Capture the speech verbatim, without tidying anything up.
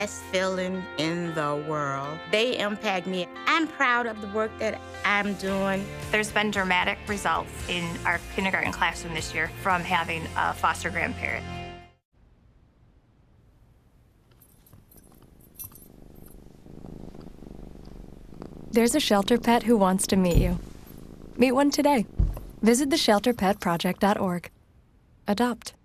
Best feeling in the world. They impact me. I'm proud of the work that I'm doing. There's been dramatic results in our kindergarten classroom this year from having a foster grandparent. There's a shelter pet who wants to meet you. Meet one today. Visit the shelter pet project dot org. Adopt.